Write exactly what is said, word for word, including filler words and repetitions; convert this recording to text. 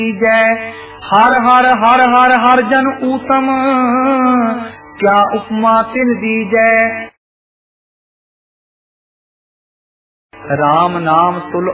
जय। हर हर हर हर हर जन ऊतम, क्या उपमा तिन दी जय। राम नाम तुल